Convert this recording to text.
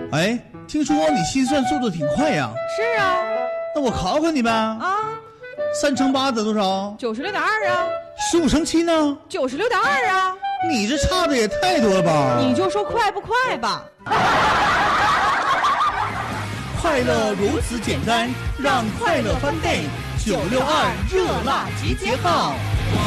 哎，听说你心算速度挺快呀？ 是啊。 那我考考你呗。 啊 ，3乘8得多少 ？96.2啊。 15乘7呢 ？96.2啊。 你这差的也太多了吧？ 你就说快不快吧。 快乐如此简单，让快乐翻倍。962热辣集结号。